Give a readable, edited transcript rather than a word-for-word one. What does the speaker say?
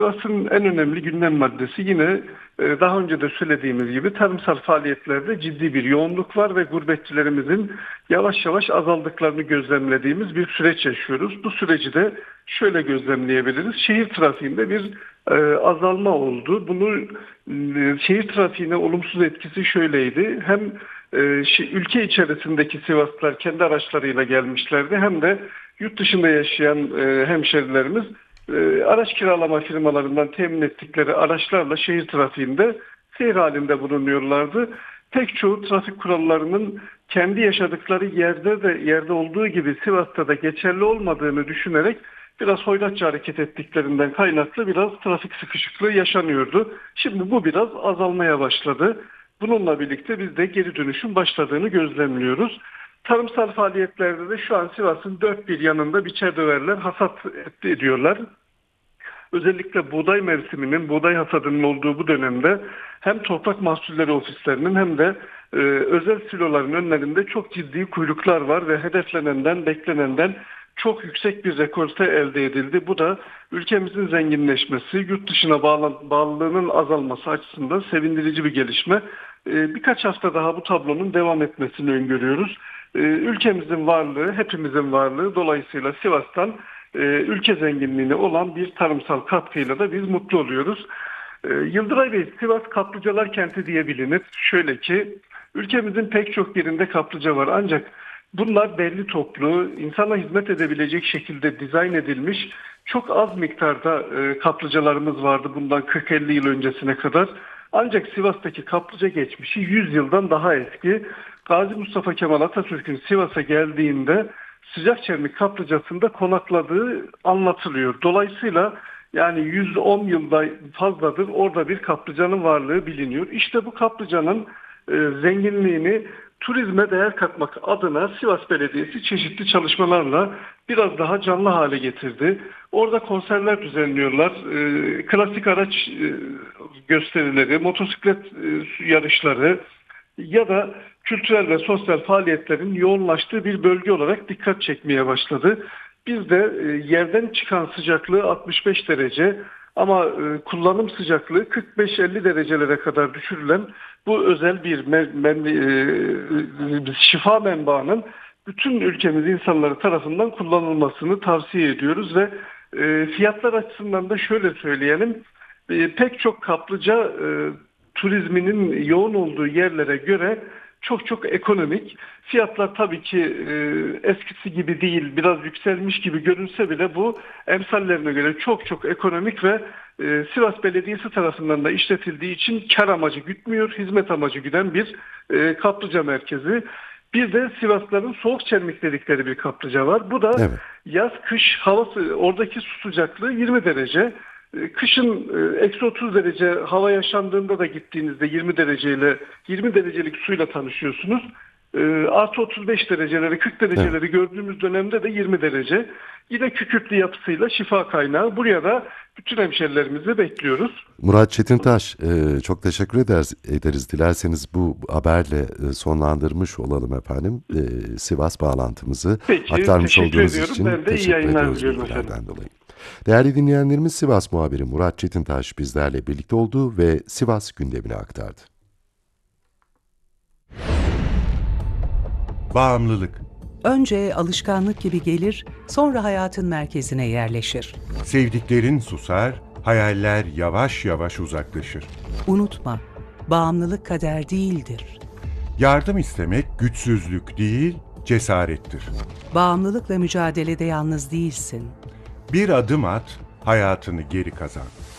Sivas'ın en önemli gündem maddesi yine daha önce de söylediğimiz gibi tarımsal faaliyetlerde ciddi bir yoğunluk var ve gurbetçilerimizin yavaş yavaş azaldıklarını gözlemlediğimiz bir süreç yaşıyoruz. Bu süreci de şöyle gözlemleyebiliriz. Şehir trafiğinde bir azalma oldu. Bunu şehir trafiğine olumsuz etkisi şöyleydi. Hem ülke içerisindeki Sivaslılar kendi araçlarıyla gelmişlerdi, hem de yurt dışında yaşayan hemşerilerimiz araç kiralama firmalarından temin ettikleri araçlarla şehir trafiğinde seyir halinde bulunuyorlardı. Pek çoğu trafik kurallarının kendi yaşadıkları yerde olduğu gibi Sivas'ta da geçerli olmadığını düşünerek biraz hoyratça hareket ettiklerinden kaynaklı biraz trafik sıkışıklığı yaşanıyordu. Şimdi bu biraz azalmaya başladı. Bununla birlikte biz de geri dönüşün başladığını gözlemliyoruz. Tarımsal faaliyetlerde de şu an Sivas'ın dört bir yanında biçer döverler hasat ediyorlar. Özellikle buğday mevsiminin, buğday hasadının olduğu bu dönemde hem toprak mahsulleri ofislerinin hem de özel siloların önlerinde çok ciddi kuyruklar var ve hedeflenenden, beklenenden çok yüksek bir rekolte elde edildi. Bu da ülkemizin zenginleşmesi, yurt dışına bağlılığının azalması açısından sevindirici bir gelişme. Birkaç hafta daha bu tablonun devam etmesini öngörüyoruz. Ülkemizin varlığı, hepimizin varlığı, dolayısıyla Sivas'tan ülke zenginliğine olan bir tarımsal katkıyla da biz mutlu oluyoruz. Yıldıray Bey, Sivas kaplıcalar kenti diye bilinir. Şöyle ki ülkemizin pek çok yerinde kaplıca var, ancak bunlar belli toplu, insana hizmet edebilecek şekilde dizayn edilmiş çok az miktarda kaplıcalarımız vardı bundan 40-50 yıl öncesine kadar. Ancak Sivas'taki kaplıca geçmişi 100 yıldan daha eski. Gazi Mustafa Kemal Atatürk'ün Sivas'a geldiğinde Sıcakçermik kaplıcasında konakladığı anlatılıyor. Dolayısıyla yani 110 yılda fazladır orada bir kaplıcanın varlığı biliniyor. İşte bu kaplıcanın zenginliğini turizme değer katmak adına Sivas Belediyesi çeşitli çalışmalarla biraz daha canlı hale getirdi. Orada konserler düzenliyorlar. Klasik araç gösterileri, motosiklet yarışları ya da kültürel ve sosyal faaliyetlerin yoğunlaştığı bir bölge olarak dikkat çekmeye başladı. Biz de yerden çıkan sıcaklığı 65 derece ama kullanım sıcaklığı 45-50 derecelere kadar düşürülen bu özel bir şifa menbaının bütün ülkemiz insanları tarafından kullanılmasını tavsiye ediyoruz ve fiyatlar açısından da şöyle söyleyelim, pek çok kaplıca turizminin yoğun olduğu yerlere göre çok çok ekonomik. Fiyatlar tabii ki eskisi gibi değil, biraz yükselmiş gibi görünse bile bu emsallerine göre çok çok ekonomik ve Sivas Belediyesi tarafından da işletildiği için kar amacı gütmüyor, hizmet amacı güden bir kaplıca merkezi. Bir de Sivaslıların soğuk çermik dedikleri bir kaplıca var. Bu da Evet. yaz kış havası, oradaki su sıcaklığı 20 derece. Kışın eksi 30 derece hava yaşandığında da gittiğinizde 20 derecelik suyla tanışıyorsunuz. Artı 35 dereceleri 40 Evet. dereceleri gördüğümüz dönemde de 20 derece. Yine kükürtlü yapısıyla şifa kaynağı. Buraya da bütün hemşerilerimizi bekliyoruz. Murat Çetintaş, çok teşekkür ederiz. Dilerseniz bu haberle sonlandırmış olalım efendim. Sivas bağlantımızı Peki, aktarmış teşekkür olduğunuz ediyorum. için Ben de iyi teşekkür yayınlar ediyoruz diliyorum efendim. bilgilerden dolayı. Değerli dinleyenlerimiz, Sivas muhabiri Murat Çetintaş bizlerle birlikte oldu ve Sivas gündemini aktardı. Bağımlılık. Önce alışkanlık gibi gelir, sonra hayatın merkezine yerleşir. Sevdiklerin susar, hayaller yavaş yavaş uzaklaşır. Unutma, bağımlılık kader değildir. Yardım istemek güçsüzlük değil, cesarettir. Bağımlılıkla mücadelede yalnız değilsin. Bir adım at, hayatını geri kazan.